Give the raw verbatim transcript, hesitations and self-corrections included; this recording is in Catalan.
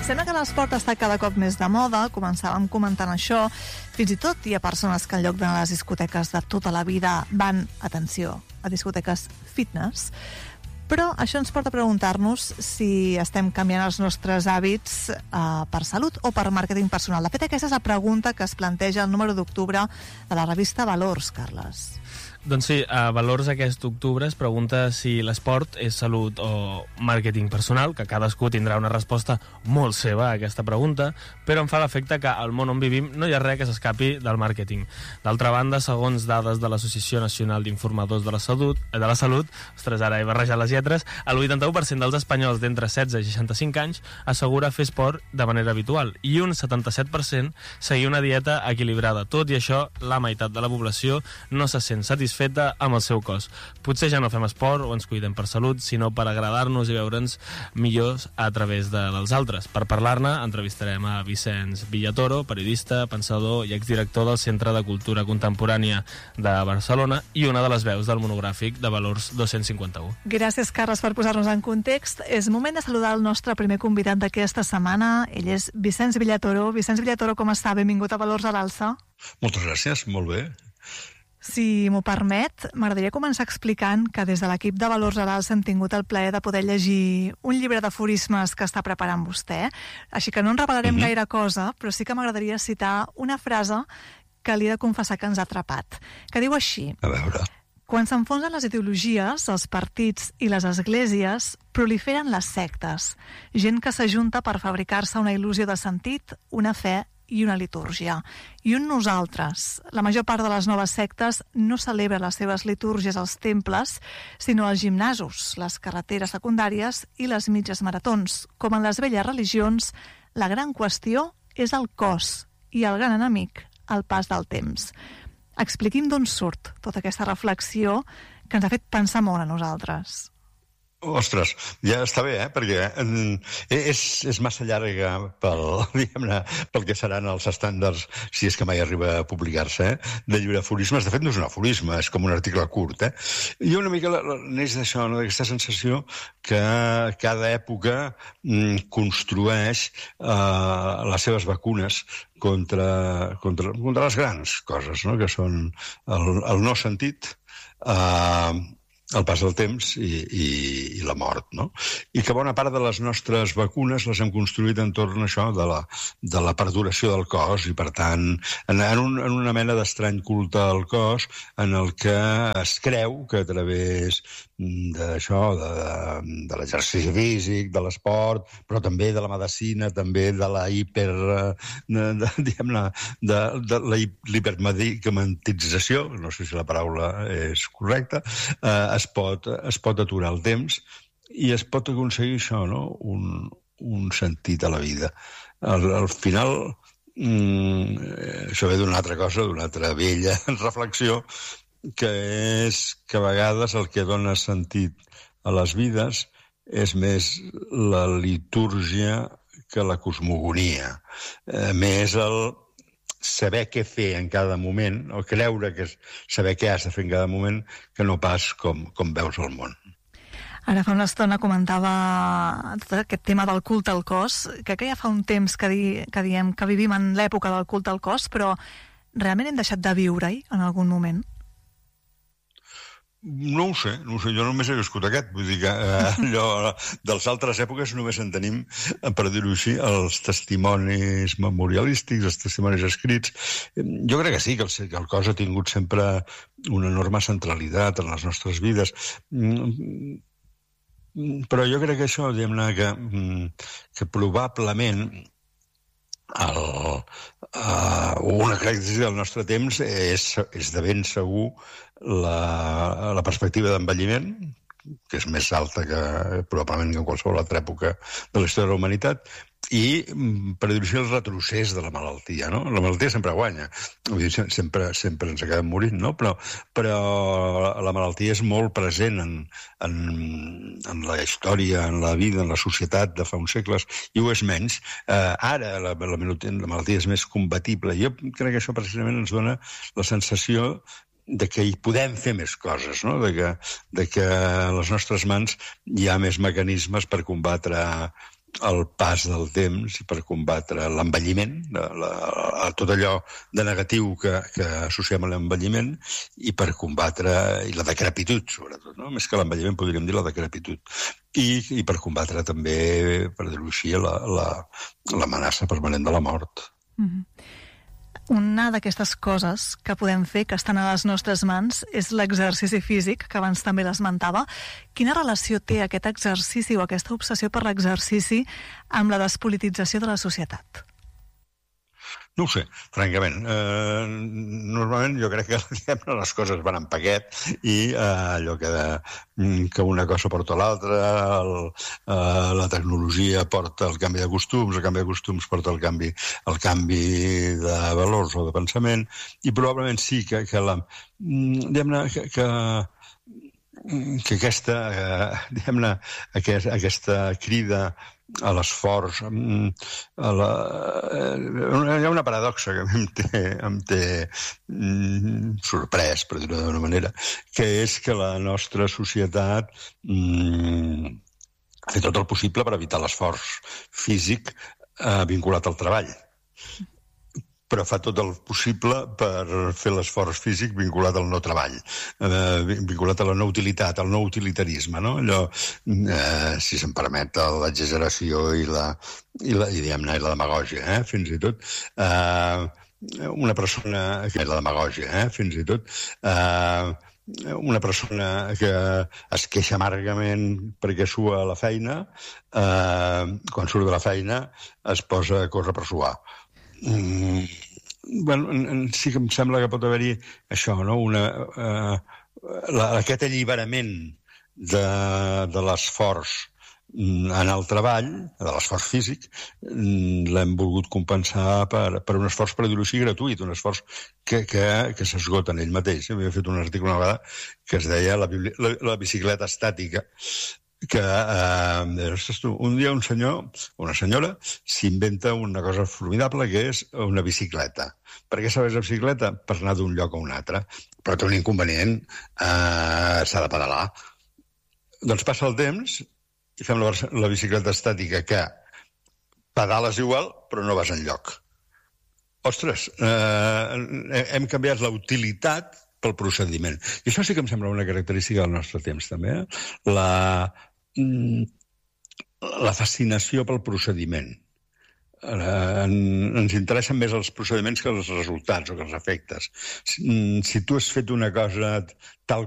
Sembla que l'esport està cada cop més de moda, començàvem comentant això, fins i tot hi ha persones que en lloc d'anar a les discoteques de tota la vida van, atenció, a discoteques fitness, però això ens porta a preguntar-nos si estem canviant els nostres hàbits eh, per salut o per màrqueting personal. De fet, aquesta és la pregunta que es planteja el número d'octubre de la revista Valors, Carles. Doncs sí, a Valors aquest octubre es pregunta si l'esport és salut o màrqueting personal, que cadascú tindrà una resposta molt seva a aquesta pregunta, però em fa l'efecte que al món on vivim no hi ha res que s'escapi del màrqueting. D'altra banda, segons dades de l'Associació Nacional d'Informadors de la Salut, de la Salut, ostres, ara he barrejat les lletres, el vuitanta-u per cent dels espanyols d'entre setze i seixanta-cinc anys assegura fer esport de manera habitual i un setanta-set per cent seguir una dieta equilibrada. Tot i això, la meitat de la població no se sent satisfeta feta amb el seu cos. Potser ja no fem esport o ens cuidem per salut, sinó per agradar-nos i veure'ns millors a través de, dels altres. Per parlar-ne, entrevistarem a Vicenç Villatoro, periodista, pensador i exdirector del Centre de Cultura Contemporània de Barcelona i una de les veus del monogràfic de Valors dos-cents cinquanta-u. Gràcies, Carles, per posar-nos en context. És moment de saludar el nostre primer convidat d'aquesta setmana. Ell és Vicenç Villatoro. Vicenç Villatoro, com està? Benvingut a Valors a l'Alça. Moltes gràcies, molt bé. Si m'ho permet, m'agradaria començar explicant que des de l'equip de Valors a l'Alça hem tingut el plaer de poder llegir un llibre d'aforismes que està preparant vostè, així que no en revelarem mm-hmm. gaire cosa, però sí que m'agradaria citar una frase que li he de confessar que ens ha atrapat, que diu així: a veure. Quan s'enfonsen les ideologies, els partits i les esglésies, proliferen les sectes, gent que s'ajunta per fabricar-se una il·lusió de sentit, una fe i una litúrgia. I un nosaltres. La major part de les noves sectes no celebra les seves litúrgies als temples, sinó als gimnasos, les carreteres secundàries i les mitges maratons. Com en les velles religions, la gran qüestió és el cos i el gran enemic, el pas del temps. Expliqui'm d'on surt tota aquesta reflexió que ens ha fet pensar molt a nosaltres. Ostres, ja està bé, eh? Perquè és, és massa llarga pel, diguem-ne, pel que seran els estàndards, si és que mai arriba a publicar-se, eh? de llibre d'aforismes. De fet, no és un aforisme, és com un article curt. Eh? I una mica neix d'això, no? d'aquesta sensació que cada època mm, construeix eh, les seves vacunes contra, contra, contra les grans coses, no? que són el, el no sentit, eh, el pas del temps i, i, i la mort, no? I que bona part de les nostres vacunes les hem construït entorn a això de la, de la perduració del cos i, per tant, en, en, un, en una mena d'estrany culte al cos en el que es creu que a través d'això, de, de l'exercici físic, de l'esport, però també de la medicina, també de la hiper... De, de, diguem-ne, de, de la hipermedicamentització, no sé si la paraula és correcta, eh, es pot, es pot aturar el temps i es pot aconseguir això, no? un, un sentit a la vida. Al, al final, mmm, això ve d'una altra cosa, d'una altra vella reflexió, que és que a vegades el que dona sentit a les vides és més la litúrgia que la cosmogonia, eh, més el saber què fer en cada moment, o creure que saber què has de fer en cada moment, que no pas com, com veus el món. Ara fa una estona comentava tot aquest tema del culte al cos, que que ja fa un temps que, di, que diem que vivim en l'època del culte al cos, però realment hem deixat de viure-hi en algun moment? No ho sé, no ho sé, jo només he viscut aquest, vull dir que eh, allò de les altres èpoques només en tenim, per dir-ho així, els testimonis memorialístics, els testimonis escrits. Jo crec que sí, que el, que el cos ha tingut sempre una enorme centralitat en les nostres vides, però jo crec que això, diguem-ne, que, que probablement el, uh, una característica del nostre temps és, és de ben segur la, la perspectiva d'envelliment, que és més alta que probablement que en qualsevol altra època de la història de la humanitat, i, per dir-ho així, el retrocés de la malaltia, no? La malaltia sempre guanya, vull dir, sempre, sempre ens acabem morint, no? Però, però la malaltia és molt present en, en, en la història, en la vida, en la societat de fa uns segles, i ho és menys. Eh, ara la, la, la malaltia és més combatible. Jo crec que això precisament ens dona la sensació de que hi podem fer més coses, no? de, que, de que a les nostres mans hi ha més mecanismes per combatre el pas del temps i per combatre l'envelliment, la, la, tot allò de negatiu que, que associem a l'envelliment, i per combatre i la decrepitud, sobretot, no? Més que l'envelliment podríem dir la decrepitud. I, i per combatre també, per dir-ho així, l'amenaça la, permanent de la mort. Mm-hmm. Una d'aquestes coses que podem fer, que estan a les nostres mans, és l'exercici físic, que abans també l'esmentava. Quina relació té aquest exercici o aquesta obsessió per l'exercici amb la despolitització de la societat? No ho sé, francament. Eh, normalment jo crec que diguem, les coses van en paquet i eh, allò que, de, que una cosa porta a l'altra, eh, la tecnologia porta el canvi de costums, el canvi de costums porta el canvi, el canvi de valors o de pensament, i probablement sí que, que la... diguem-ne, que, que que aquesta, eh, diguem-ne, aquest, aquesta crida a l'esforç, a la... hi ha una paradoxa que em té, em té mm, sorprès, per dir-ho d'una manera, que és que la nostra societat mm, fa tot el possible per evitar l'esforç físic eh, vinculat al treball, però fa tot el possible per fer l'esforç físic vinculat al no treball, eh, vinculat a la no utilitat, al no utilitarisme, no? Allò, eh, si se'm permet, l'exageració i la, i la, i, diguem-ne, i la demagògia, eh? Fins i tot. Eh, una persona... La demagògia, eh? Fins i tot. Eh, una persona que es queixa amargament perquè sua a la feina, eh, quan surt de la feina es posa a córrer per suar. Mm, bueno, sí que em sembla que pot haver-hi això, no? Una, uh, la, aquest alliberament de, de l'esforç en el treball, de l'esforç físic, l'hem volgut compensar per, per un esforç, per dir-ho així, gratuït, un esforç que, que, que s'esgota en ell mateix. Havia fet un article una vegada que es deia la, la, la bicicleta estàtica, que eh, un dia un senyor, una senyora, s'inventa una cosa formidable, que és una bicicleta. Per què serveix la bicicleta? Per anar d'un lloc a un altre. Però té un inconvenient, eh, s'ha de pedalar. Doncs passa el temps i fem la, la bicicleta estàtica, que pedales igual, però no vas enlloc. Ostres, eh, hem canviat la utilitat pel procediment. I això sí que em sembla una característica del nostre temps, també. Eh? La, la fascinació pel procediment. Eh, ens interessen més els procediments que els resultats o que els efectes. Si, si tu has fet una cosa tal